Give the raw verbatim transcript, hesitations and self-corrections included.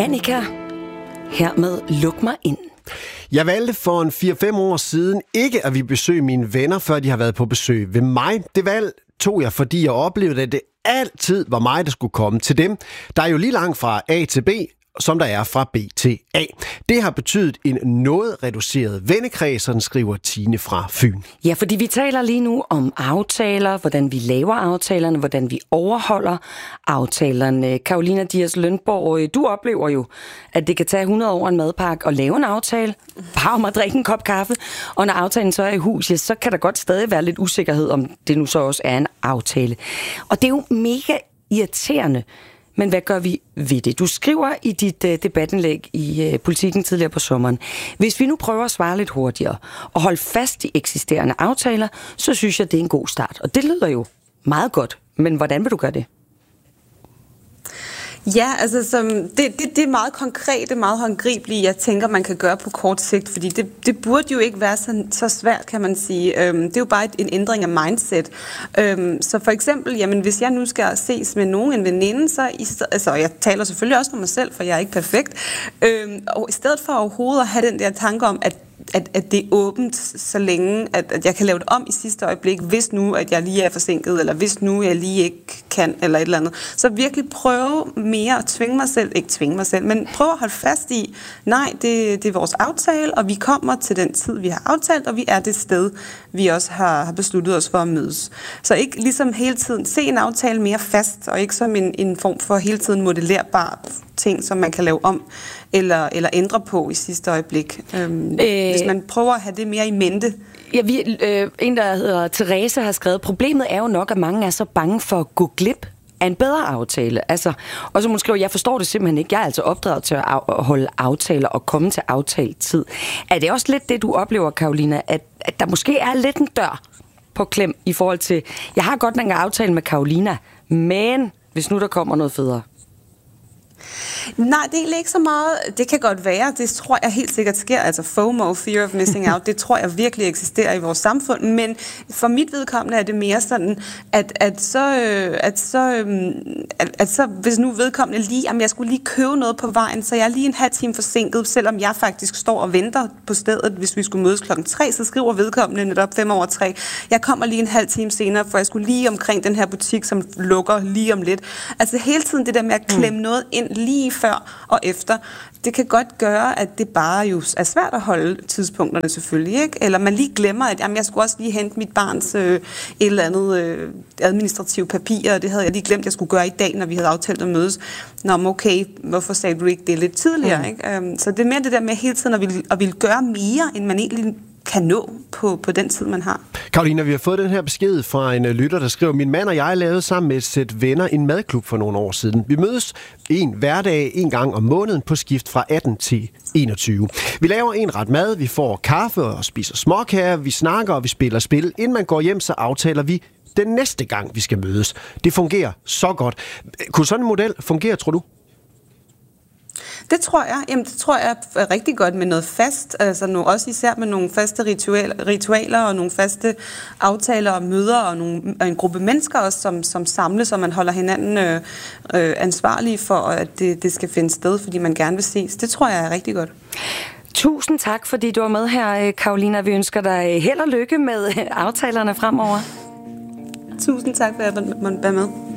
Danica, hermed luk mig ind. Jeg valgte for en fire fem år siden ikke at vi besøge mine venner, før de har været på besøg ved mig. Det valg tog jeg, fordi jeg oplevede, at det altid var mig, der skulle komme til dem. Der er jo lige langt fra A til B, som der er fra B til A. Det har betydet en noget reduceret vennekreds, sådan skriver Tine fra Fyn. Ja, fordi vi taler lige nu om aftaler, hvordan vi laver aftalerne, hvordan vi overholder aftalerne. Carolina Dias Lønborg, du oplever jo, at det kan tage hundrede år en madpakke og lave en aftale, bare om at drikke en kop kaffe, og når aftalen så er i hus, ja, så kan der godt stadig være lidt usikkerhed, om det nu så også er en aftale. Og det er jo mega irriterende. Men hvad gør vi ved det? Du skriver i dit uh, debatindlæg i uh, Politiken tidligere på sommeren. Hvis vi nu prøver at svare lidt hurtigere og holde fast i eksisterende aftaler, så synes jeg, det er en god start. Og det lyder jo meget godt. Men hvordan vil du gøre det? Ja, altså som, det, det, det er meget konkret, det er meget håndgribeligt, jeg tænker, man kan gøre på kort sigt, fordi det, det burde jo ikke være så, så svært, kan man sige. Øhm, det er jo bare et, en ændring af mindset. Øhm, så for eksempel, jamen, hvis jeg nu skal ses med nogen, en veninde, så i sted, altså, jeg taler selvfølgelig også for mig selv, for jeg er ikke perfekt, øhm, og i stedet for overhovedet at have den der tanke om, at At, at det er åbent, så længe, at, at jeg kan lave det om i sidste øjeblik, hvis nu, at jeg lige er forsinket, eller hvis nu, jeg lige ikke kan, eller et eller andet. Så virkelig prøve mere at tvinge mig selv, ikke tvinge mig selv, men prøve at holde fast i, nej, det, det er vores aftale, og vi kommer til den tid, vi har aftalt, og vi er det sted, vi også har, har besluttet os for at mødes. Så ikke ligesom hele tiden se en aftale mere fast, og ikke som en, en form for hele tiden modellerbar ting, som man kan lave om eller, eller ændre på i sidste øjeblik. Øhm, øh, hvis man prøver at have det mere i mente. Ja, vi, øh, en, der hedder Therese, har skrevet, problemet er jo nok, at mange er så bange for at gå glip af en bedre aftale. Altså, og så hun skriver, jeg forstår det simpelthen ikke. Jeg er altså opdraget til at af- holde aftaler og komme til aftalt tid. Er det også lidt det, du oplever, Carolina, at, at der måske er lidt en dør på klem i forhold til, jeg har godt nok en aftale med Carolina, men hvis nu der kommer noget federe? Nej, det er egentlig ikke så meget. Det kan godt være. Det tror jeg helt sikkert sker. Altså FOMO, Fear of Missing Out, det tror jeg virkelig eksisterer i vores samfund. Men for mit vedkommende er det mere sådan, at, at, så, at, så, at, at så, hvis nu vedkommende lige, jamen jeg skulle lige købe noget på vejen, så jeg er lige en halv time forsinket, selvom jeg faktisk står og venter på stedet, hvis vi skulle mødes klokken tre, så skriver vedkommende netop fem over tre. Jeg kommer lige en halv time senere, for jeg skulle lige omkring den her butik, som lukker lige om lidt. Altså hele tiden det der med at klemme mm. noget ind lige før og efter, det kan godt gøre, at det bare jo er svært at holde tidspunkterne selvfølgelig, ikke? Eller man lige glemmer, at jamen, jeg skulle også lige hente mit barns øh, et eller andet øh, administrativt papir, og det havde jeg lige glemt, jeg skulle gøre i dag, når vi havde aftalt at mødes. Nå, okay, hvorfor sagde du ikke det lidt tidligere, mm. ikke? Um, så det er mere det der med hele tiden at ville, at ville gøre mere, end man egentlig kan nå på, på den tid, man har. Carolina, vi har fået den her besked fra en lytter, der skriver, min mand og jeg lavede sammen med et sæt venner en madklub for nogle år siden. Vi mødes en hverdag en gang om måneden på skift fra atten til enogtyve. Vi laver en ret mad, vi får kaffe og spiser småkager, vi snakker og vi spiller spil. Inden man går hjem, så aftaler vi den næste gang, vi skal mødes. Det fungerer så godt. Kunne sådan en model fungere, tror du? Det tror jeg. Jamen, det tror jeg er rigtig godt med noget fast. Altså nu, også især med nogle faste ritualer, ritualer og nogle faste aftaler og møder og, nogle, og en gruppe mennesker også, som, som samles, og man holder hinanden øh, øh, ansvarlige for, at det, det skal finde sted, fordi man gerne vil ses. Det tror jeg er rigtig godt. Tusind tak, fordi du var med her, Carolina. Vi ønsker dig held og lykke med aftalerne fremover. Tusind tak for at jeg måtte være med.